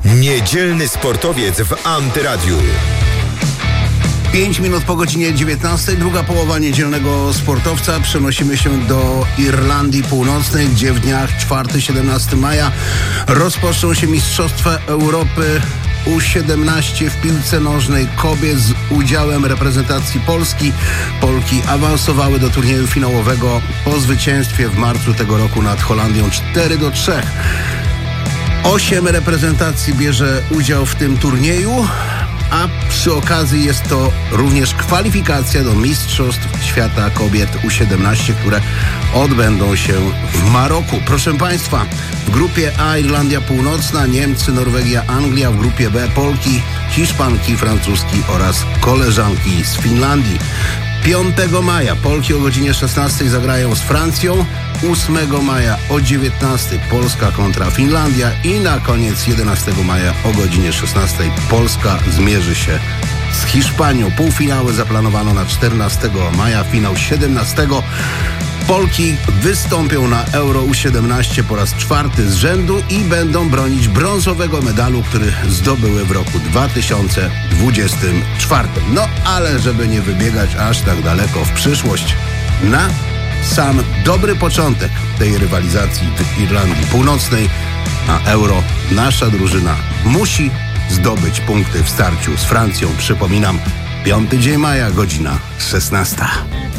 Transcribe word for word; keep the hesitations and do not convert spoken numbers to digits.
Niedzielny sportowiec w Antyradiu. pięć minut po godzinie dziewiętnastej, druga połowa niedzielnego sportowca. Przenosimy się do Irlandii Północnej, gdzie w dniach czwartego do siedemnastego maja rozpoczną się Mistrzostwa Europy U siedemnaście w piłce nożnej kobiet z udziałem reprezentacji Polski. Polki awansowały do turnieju finałowego po zwycięstwie w marcu tego roku nad Holandią cztery do trzech. Osiem reprezentacji bierze udział w tym turnieju, a przy okazji jest to również kwalifikacja do Mistrzostw Świata Kobiet U siedemnaście, które odbędą się w Maroku. Proszę Państwa, w grupie A Irlandia Północna, Niemcy, Norwegia, Anglia, w grupie B Polki, Hiszpanki, Francuski oraz koleżanki z Finlandii. piątego maja Polki o godzinie szesnastej zagrają z Francją, ósmego maja o dziewiętnastej Polska kontra Finlandia i na koniec jedenastego maja o godzinie szesnastej Polska zmierzy się z Hiszpanią. Półfinały zaplanowano na czternastego maja, finał siedemnastego. Polki wystąpią na Euro U siedemnaście po raz czwarty z rzędu i będą bronić brązowego medalu, który zdobyły w roku dwa tysiące dwudziestym czwartym. No ale żeby nie wybiegać aż tak daleko w przyszłość, na sam dobry początek tej rywalizacji w Irlandii Północnej na Euro nasza drużyna musi zdobyć punkty w starciu z Francją. Przypominam, piąty dzień maja, godzina szesnasta.